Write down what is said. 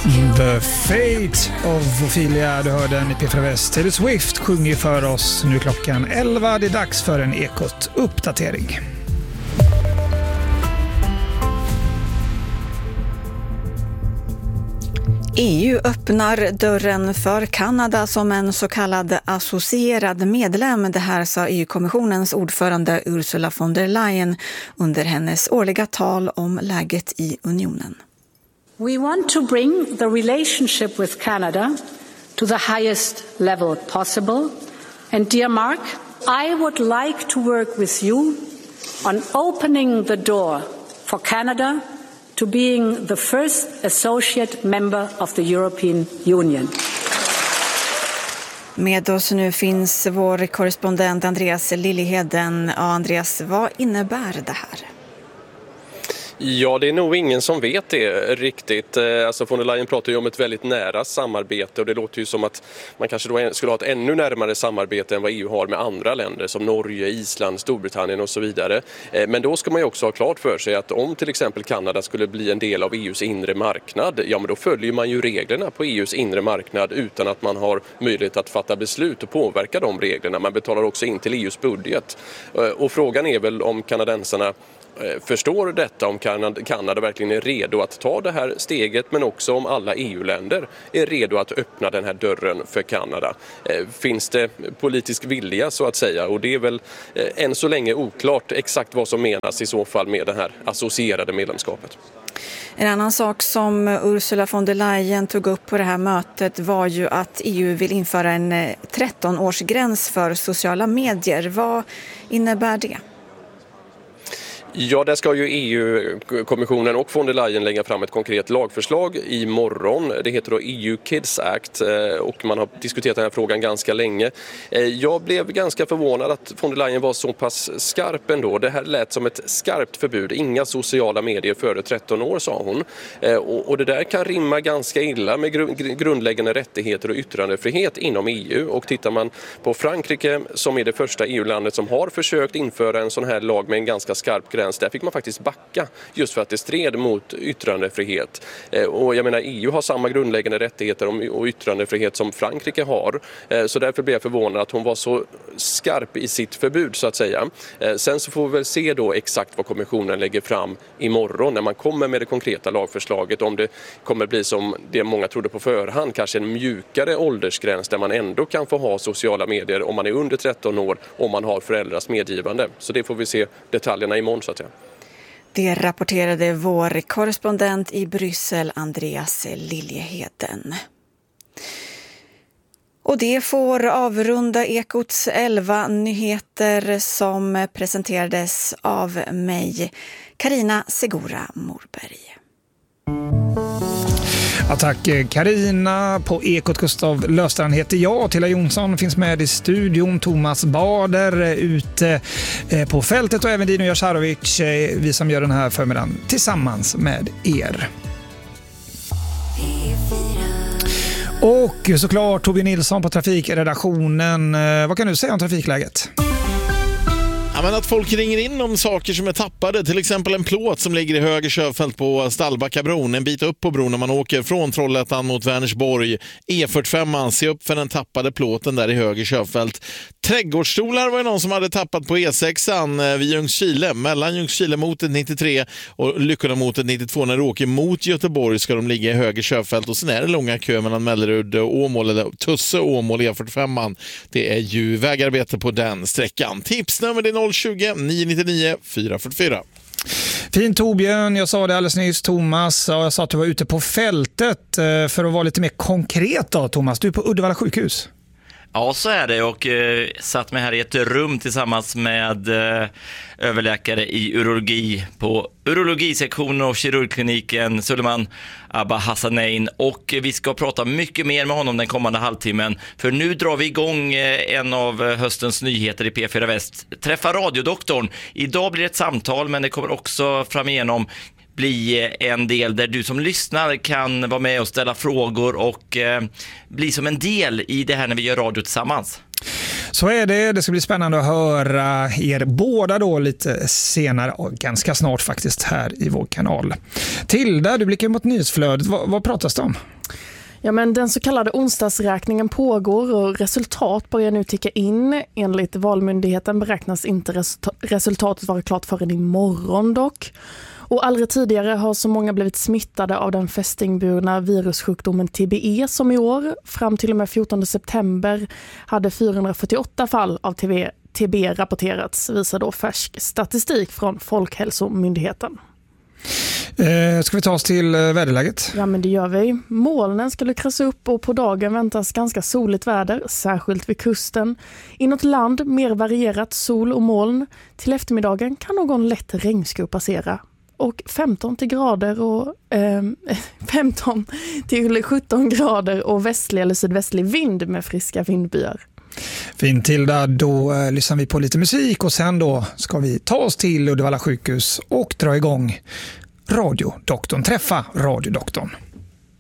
The Fate of Ophelia, du hörde den i P4 Väst. Taylor Swift sjunger för oss. Nu klockan 11, det är dags för en Ekot-uppdatering. EU öppnar dörren för Kanada som en så kallad associerad medlem. Det här sa EU-kommissionens ordförande Ursula von der Leyen under hennes årliga tal om läget i unionen. We want to bring the relationship with Canada to the highest level possible. And dear Mark, I would like to work with you on opening the door for Canada to being the first associate member of the European Union. Med oss nu finns vår korrespondent Andreas Liljeheden. Ja, Andreas, vad innebär det här? Ja, det är nog ingen som vet det riktigt. Alltså von der Leyen pratar ju om ett väldigt nära samarbete och det låter ju som att man kanske då skulle ha ett ännu närmare samarbete än vad EU har med andra länder som Norge, Island, Storbritannien och så vidare. Men då ska man ju också ha klart för sig att om till exempel Kanada skulle bli en del av EUs inre marknad, ja men då följer man ju reglerna på EUs inre marknad utan att man har möjlighet att fatta beslut och påverka de reglerna. Man betalar också in till EUs budget. Och frågan är väl om kanadensarna förstår detta, om Kanada verkligen är redo att ta det här steget, men också om alla EU-länder är redo att öppna den här dörren för Kanada. Finns det politisk vilja så att säga, och det är väl än så länge oklart exakt vad som menas i så fall med det här associerade medlemskapet. En annan sak som Ursula von der Leyen tog upp på det här mötet var ju att EU vill införa en 13-årsgräns för sociala medier. Vad innebär det? Ja, där ska ju EU-kommissionen och von der Leyen lägga fram ett konkret lagförslag imorgon. Det heter då EU Kids Act och man har diskuterat den här frågan ganska länge. Jag blev ganska förvånad att von der Leyen var så pass skarp ändå. Det här lät som ett skarpt förbud. Inga sociala medier före 13 år, sa hon. Och det där kan rimma ganska illa med grundläggande rättigheter och yttrandefrihet inom EU. Och tittar man på Frankrike, som är det första EU-landet som har försökt införa en sån här lag med en ganska skarp gräns, där fick man faktiskt backa just för att det stred mot yttrandefrihet. Och jag menar, EU har samma grundläggande rättigheter och yttrandefrihet som Frankrike har. Så därför blev jag förvånad att hon var så skarp i sitt förbud så att säga. Sen så får vi väl se då exakt vad kommissionen lägger fram imorgon när man kommer med det konkreta lagförslaget. Om det kommer bli som det många trodde på förhand, kanske en mjukare åldersgräns där man ändå kan få ha sociala medier om man är under 13 år, om man har föräldrars medgivande. Så det får vi se detaljerna imorgon så att säga. Det rapporterade vår korrespondent i Bryssel, Andreas Liljeheden. Och det får avrunda Ekots 11 nyheter som presenterades av mig, Carina Segura Morberg. Ja, tack Carina. På Ekot Gustav Löfstrand heter jag. Tilla Jonsson finns med i studion. Thomas Bader ute på fältet och även Dino Jasarovic, vi som gör den här förmiddagen tillsammans med er. Och såklart Torbjörn Nilsson på trafikredaktionen. Vad kan du säga om trafikläget? Ja, men att folk ringer in om saker som är tappade, till exempel en plåt som ligger i höger körfält på Stallbackabron, en bit upp på bron när man åker från Trollhättan mot Vänersborg. E45, se upp för den tappade plåten där i höger körfält. Trädgårdsstolar var det någon som hade tappat på E6an vid Ljungskile, mellan Ljungskile motet 93 och Lyckorna motet 92. När du åker mot Göteborg ska de ligga i höger körfält, och sen är det långa kö mellan Mellerud och Åmål, eller Tusse Åmål E45. Det är ju vägarbete på den sträckan. Tipsnummer är 020 999 444. Fint Torbjörn, jag sa det alldeles nyss Thomas, och jag sa att du var ute på fältet. För att vara lite mer konkret då Thomas, du är på Uddevalla sjukhus. Ja, så är det, och satt mig här i ett rum tillsammans med överläkare i urologi på urologisektionen och kirurgkliniken Suleiman Abba Hassanein, och vi ska prata mycket mer med honom den kommande halvtimmen, för nu drar vi igång en av höstens nyheter i P4 Väst. Träffa radiodoktorn. Idag blir det ett samtal, men det kommer också fram igenom bli en del där du som lyssnar kan vara med och ställa frågor och bli som en del i det här när vi gör radio tillsammans. Så är det. Det ska bli spännande att höra er båda då lite senare och ganska snart faktiskt här i vår kanal. Tilda, du blickar mot nyhetsflödet. Vad pratas det om? Ja, men den så kallade onsdagsräkningen pågår och resultat börjar nu ticka in. Enligt Valmyndigheten beräknas inte resultatet vara klart förrän imorgon dock. Och aldrig tidigare har så många blivit smittade av den fästingburna virussjukdomen TBE som i år. Fram till och med 14 september hade 448 fall av TBE rapporterats, visar då färsk statistik från Folkhälsomyndigheten. Ska vi ta oss till väderläget? Ja, men det gör vi. Molnen ska luckras upp och på dagen väntas ganska soligt väder, särskilt vid kusten. Inåt land mer varierat sol och moln. Till eftermiddagen kan någon lätt regnskur passera. Och 15 till 17 grader och västlig eller sydvästlig vind med friska vindbyar. Fint, Tilda, då lyssnar vi på lite musik och sen då ska vi ta oss till Uddevalla sjukhus och dra igång Radiodoktorn, träffa Radiodoktorn.